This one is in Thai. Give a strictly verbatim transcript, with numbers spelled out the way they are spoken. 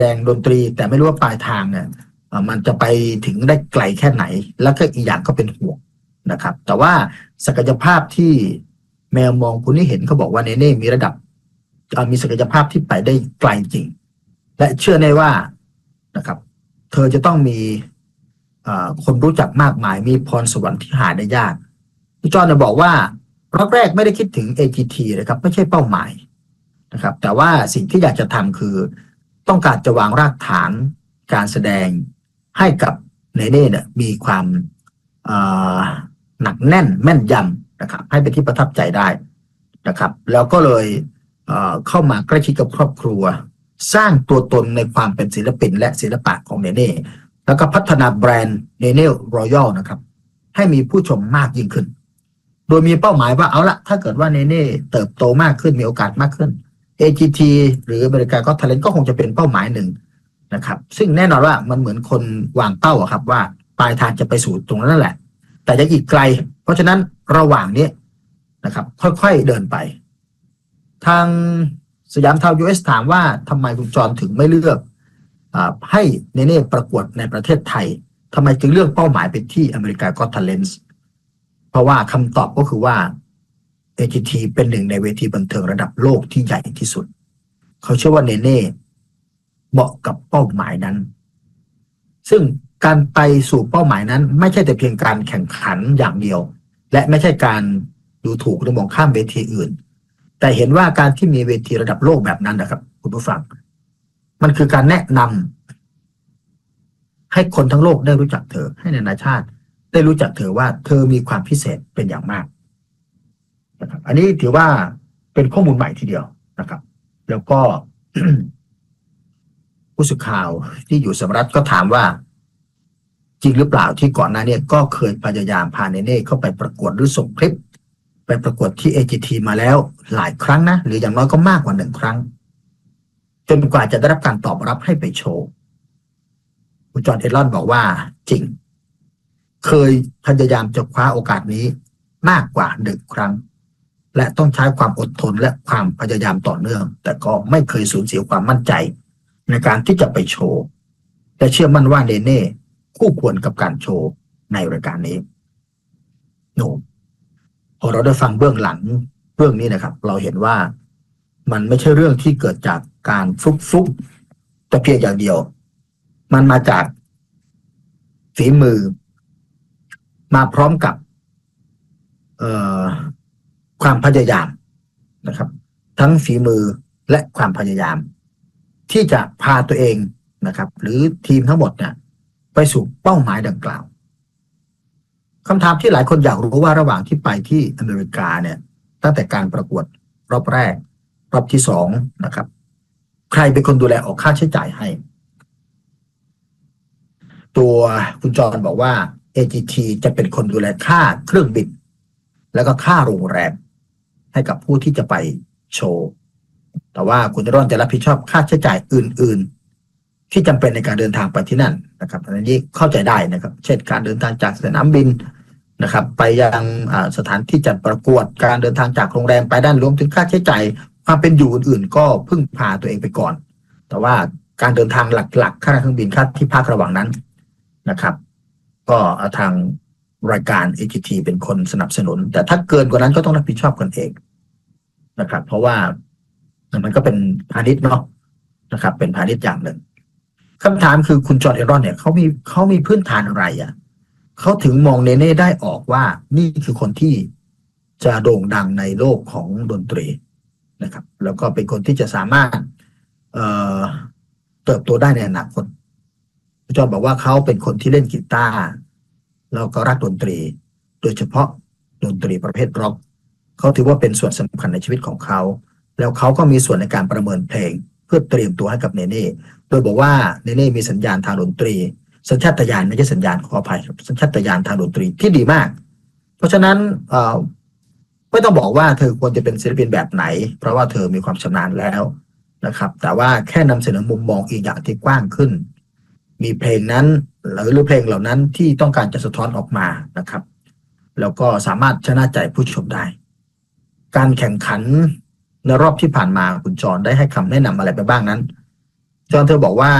ดงดนตรีแต่ไม่รู้ว่าปลายทางเนี่ยมันจะไปถึงได้ไกลแค่ไหนแล้วก็อีกอย่างก็เป็นห่วงนะครับแต่ว่าศักยภาพที่แมวมองคุณนี่เห็นเขาบอกว่าเนเน่มีระดับมีศักยภาพที่ไปได้ไกลจริงและเชื่อแน่ว่านะครับเธอจะต้องมีคนรู้จักมากมายมีพรสวรรค์ที่หาได้ยากพี่จอนจะบอกว่ารักแรกไม่ได้คิดถึง เอ จี ที นะครับไม่ใช่เป้าหมายนะครับแต่ว่าสิ่งที่อยากจะทำคือต้องการจะวางรากฐานการแสดงให้กับเนเน่เนี่ยมีความหนักแน่นแม่นยำนะครับให้เป็นที่ประทับใจได้นะครับแล้วก็เลยเเข้ามาใกล้ชิดกับครอบครัวสร้างตัวตนในความเป็นศิลปินและศิลปะของเนเน่แล้วก็พัฒนาแบรนด์เนเน่รอยัลนะครับให้มีผู้ชมมากยิ่งขึ้นโดยมีเป้าหมายว่าเอาละถ้าเกิดว่าเนเน่เติบโตมากขึ้นมีโอกาสมากขึ้น เอ จี ที หรืออเมริกาก็ทาเลนต์ก็คงจะเป็นเป้าหมายหนึ่งนะครับซึ่งแน่นอนว่ามันเหมือนคนวางเป้าครับว่าปลายทางจะไปสู่ตรงนั้นแหละแต่ยังอีกไกลเพราะฉะนั้นระหว่างนี้นะครับค่อยๆเดินไปทางสยามทาวน์ ยู เอส ถามว่าทำไมคุณจรถึงไม่เลือกให้เนเน่ประกวดในประเทศไทยทำไมจึงเลือกเป้าหมายไปที่อเมริกาก็ทาเลนต์เพราะว่าคำตอบก็คือว่า เอ จี ที เป็นหนึ่งในเวทีบันเทิงระดับโลกที่ใหญ่ที่สุดเขาเชื่อว่าเนเน่เหมาะกับเป้าหมายนั้นซึ่งการไปสู่เป้าหมายนั้นไม่ใช่แต่เพียงการแข่งขันอย่างเดียวและไม่ใช่การดูถูกหรือมองข้ามเวทีอื่นแต่เห็นว่าการที่มีเวทีระดับโลกแบบนั้นนะครับคุณผู้ฟังมันคือการแนะนำให้คนทั้งโลกได้รู้จักเธอให้นานาชาติได้รู้จักเธอว่าเธอมีความพิเศษเป็นอย่างมากนะครับอันนี้ถือว่าเป็นข้อมูลใหม่ทีเดียวนะครับแล้วก็ ผู้สื่อข่าวที่อยู่สหรัฐก็ถามว่าจริงหรือเปล่าที่ก่อนหน้านี้ก็เคยพยายามพาเนเน่เข้าไปประกวดหรือส่งคลิปไปประกวดที่ เอ จี ที มาแล้วหลายครั้งนะหรืออย่างน้อยก็มากกว่าหนึ่งครั้งจนกว่าจะได้รับการตอบรับให้ไปโชว์คุณจอห์น เอลลอนบอกว่าจริงเคยพยายามจะคว้าโอกาสนี้มากกว่าหนึ่งครั้งและต้องใช้ความอดทนและความพยายามต่อเนื่องแต่ก็ไม่เคยสูญเสียความมั่นใจในการที่จะไปโชว์แต่เชื่อมั่นว่าเนเน่คู่ควรกับการโชว์ในรายการนี้โน้พอเราได้ฟังเบื้องหลังเรื่องนี้นะครับเราเห็นว่ามันไม่ใช่เรื่องที่เกิดจากการฟลุกฟลุกแต่เพียงอย่างเดียวมันมาจากฝีมือมาพร้อมกับความพยายามนะครับทั้งฝีมือและความพยายามที่จะพาตัวเองนะครับหรือทีมทั้งหมดเนี่ยไปสู่เป้าหมายดังกล่าวคำถามที่หลายคนอยากรู้ว่าระหว่างที่ไปที่อเมริกาเนี่ยตั้งแต่การประกวดรอบแรกรอบที่สองนะครับใครเป็นคนดูแลออกค่าใช้จ่ายให้ตัวคุณจรบอกว่า เอ จี ที จะเป็นคนดูแลค่าเครื่องบินแล้วก็ค่าโรงแรมให้กับผู้ที่จะไปโชว์แต่ว่าคุณจะต้องจะรับผิดชอบค่าใช้จ่ายอื่นๆที่จำเป็นในการเดินทางไปที่นั่นนะครับอันนี้เข้าใจได้นะครับเช่นการเดินทางจากสนามบินนะครับไปยังสถานที่จัดประกวดการเดินทางจากโรงแรมไปด้านรวมถึงค่าใช้จ่ายความเป็นอยู่อื่นๆก็พึ่งพาตัวเองไปก่อนแต่ว่าการเดินทางหลักๆค่าเครื่องบินค่าที่พักระหว่างนั้นนะครับก็ทางรายการ เอ จี ที เป็นคนสนับสนุนแต่ถ้าเกินกว่านั้นก็ต้องรับผิดชอบกันเองนะครับเพราะว่ามันก็เป็นพาณิชย์เนาะนะครับเป็นพาณิชย์อย่างหนึ่งคำถามคือคุณจอห์น เอลลอนเนี่ยเขามีเขามีพื้นฐานอะไรอ่ะเขาถึงมองเนเน่ได้ออกว่านี่คือคนที่จะโด่งดังในโลกของดนตรีนะครับแล้วก็เป็นคนที่จะสามารถเอ่อเติบโตได้ในอนาคตคุณจอห์นบอกว่าเขาเป็นคนที่เล่นกีตาร์แล้วก็รักดนตรีโดยเฉพาะดนตรีประเภทร็อกเขาถือว่าเป็นส่วนสำคัญในชีวิตของเขาแล้วเขาก็มีส่วนในการประเมินเพลงเพื่อเตรียมตัวให้กับเนเน่โดยบอกว่าเนเน่มีสัญญาณทางดนตรีสัญชาตญาณไม่ใช่สัญญาณขออภัยสัญชาตญาณทางดนตรีที่ดีมากเพราะฉะนั้นไม่ต้องบอกว่าเธอควรจะเป็นศิลปินแบบไหนเพราะว่าเธอมีความชำนาญแล้วนะครับแต่ว่าแค่นำเสนอมุมมองอีกอย่างที่กว้างขึ้นมีเพลงนั้นหรือเพลงเหล่านั้นที่ต้องการจะสะท้อนออกมานะครับแล้วก็สามารถชนะใจผู้ชมได้การแข่งขันในรอบที่ผ่านมาคุณจรได้ให้คำแนะนำอะไรไปบ้างนั้นจอห์นเธอบอกว่า